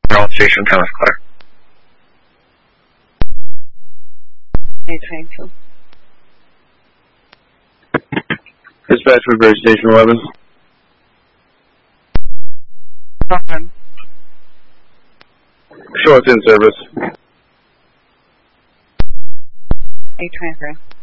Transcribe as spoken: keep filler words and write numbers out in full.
All station Thomas Clark. eight twenty-two. Dispatch Woodbury Station eleven. Um, Show us in service. eight twenty-three.